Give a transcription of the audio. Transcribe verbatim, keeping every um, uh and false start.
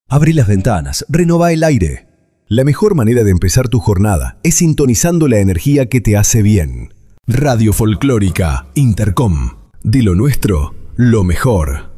Abrí las ventanas, renová el aire. La mejor manera de empezar tu jornada es sintonizando la energía que te hace bien. Radio Folclórica Intercom. De lo nuestro, lo mejor.